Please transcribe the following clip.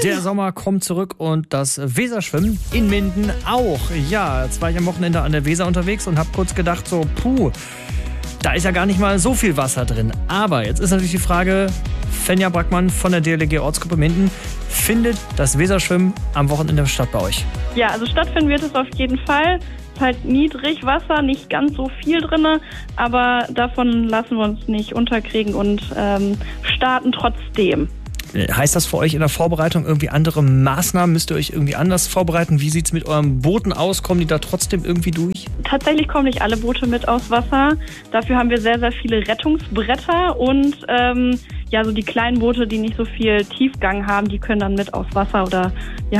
Der Sommer kommt zurück und das Weserschwimmen in Minden auch. Ja, jetzt war ich am Wochenende an der Weser unterwegs und habe kurz gedacht so, da ist ja gar nicht mal so viel Wasser drin. Aber jetzt ist natürlich die Frage, Fenja Brackmann von der DLRG Ortsgruppe Minden, findet das Weserschwimmen am Wochenende statt bei euch? Ja, also stattfinden wird es auf jeden Fall. Es ist halt niedrig Wasser, nicht ganz so viel drin, aber davon lassen wir uns nicht unterkriegen und starten trotzdem. Heißt das für euch in der Vorbereitung irgendwie andere Maßnahmen? Müsst ihr euch irgendwie anders vorbereiten? Wie sieht es mit euren Booten aus? Kommen die da trotzdem irgendwie durch? Tatsächlich kommen nicht alle Boote mit aus Wasser. Dafür haben wir sehr, sehr viele Rettungsbretter und so die kleinen Boote, die nicht so viel Tiefgang haben, die können dann mit aus Wasser oder